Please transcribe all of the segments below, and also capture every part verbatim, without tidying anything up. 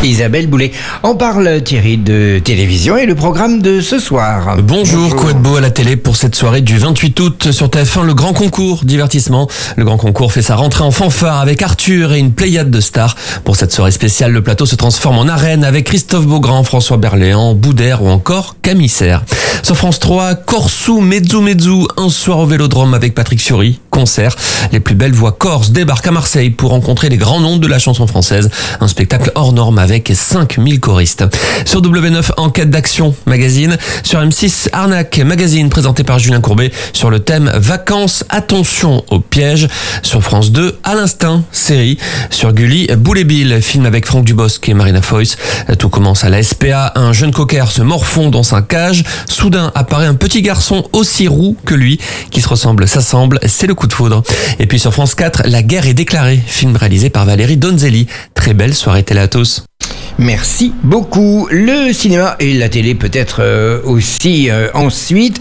Isabelle Boulet. On parle, Thierry, de télévision et le programme de ce soir. Bonjour, Bonjour. Quoi de beau à la télé pour cette soirée du vingt-huit août sur T F un, le grand concours divertissement. Le grand concours fait sa rentrée en fanfare avec Arthur et une pléiade de stars. Pour cette soirée spéciale, le plateau se transforme en arène avec Christophe Beaugrand, François Berléand, Boudère ou encore Camille Serre. Sur France trois, Corsu Mezzu Mezzu, un soir au Vélodrome avec Patrick Fiori, concert. Les plus belles voix corses débarquent à Marseille pour rencontrer les grands noms de la chanson française. Un spectacle hors norme avec cinq mille choristes. Sur W neuf, Enquête d'action magazine. Sur M six, Arnaque magazine présenté par Julien Courbet sur le thème Vacances, attention aux pièges. Sur France deux, À l'instinct, série. Sur Gulli, Boule et Bill, film avec Franck Dubosc et Marina Foïs. Tout commence à la S P A. Un jeune cocker se morfond dans sa cage. Soudain apparaît un petit garçon aussi roux que lui, qui se ressemble, s'assemble. C'est le coup de foudre. Et puis sur France quatre, La guerre est déclarée, film réalisé par Valérie Donzelli. Très belle soirée télé à tous. Merci beaucoup. Le cinéma et la télé peut-être euh, aussi. Euh, ensuite,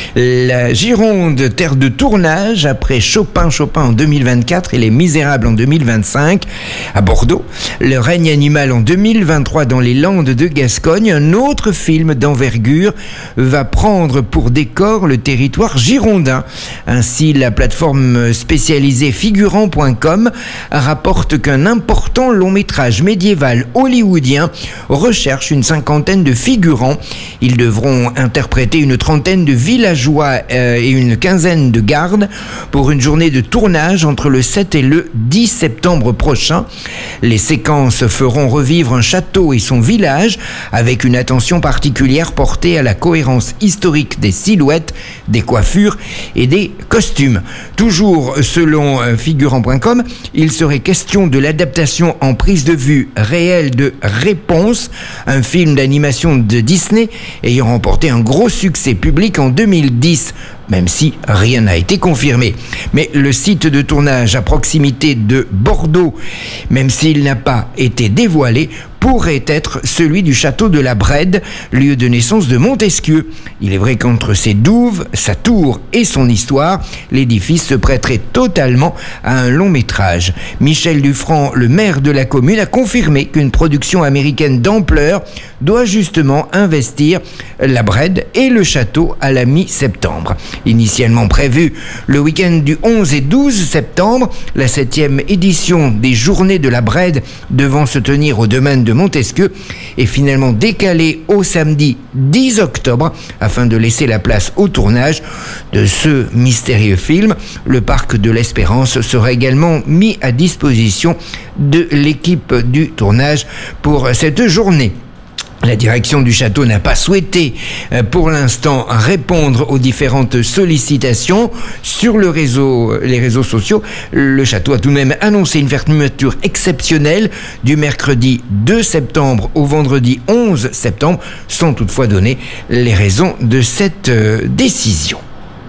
la Gironde, terre de tournage, après Chopin, Chopin en deux mille vingt-quatre et Les Misérables en deux mille vingt-cinq. À Bordeaux, Le règne animal en deux mille vingt-trois dans les Landes de Gascogne. Un autre film d'envergure va prendre pour décor le territoire girondin. Ainsi, la plateforme spécialisée figurant point com rapporte qu'un important long métrage médiéval hollywoodien recherche une cinquantaine de figurants. Ils devront interpréter une trentaine de villageois euh, et une quinzaine de gardes pour une journée de tournage entre le sept et le dix septembre prochain. Les séquences feront revivre un château et son village avec une attention particulière portée à la cohérence historique des silhouettes, des coiffures et des costumes. Toujours selon euh, figurant point com, il serait question de l'adaptation en prise de vue réelle de Réponse, un film d'animation de Disney ayant remporté un gros succès public en deux mille dix, même si rien n'a été confirmé. Mais le site de tournage à proximité de Bordeaux, même s'il n'a pas été dévoilé, pourrait être celui du château de la Brède, lieu de naissance de Montesquieu. Il est vrai qu'entre ses douves, sa tour et son histoire, l'édifice se prêterait totalement à un long métrage. Michel Dufranc, le maire de la commune, a confirmé qu'une production américaine d'ampleur doit justement investir la Brède et le château à la mi-septembre. Initialement prévu le week-end du onze et douze septembre, la septième édition des Journées de la Brède devant se tenir au domaine de Montesquieu est finalement décalée au samedi dix octobre afin de laisser la place au tournage de ce mystérieux film. Le parc de l'Espérance sera également mis à disposition de l'équipe du tournage pour cette journée. La direction du château n'a pas souhaité pour l'instant répondre aux différentes sollicitations. Sur le réseau, les réseaux sociaux, le château a tout de même annoncé une fermeture exceptionnelle du mercredi deux septembre au vendredi onze septembre, sans toutefois donner les raisons de cette décision.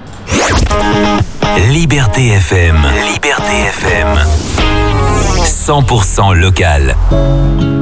Liberté F M. Liberté F M. cent pour cent local.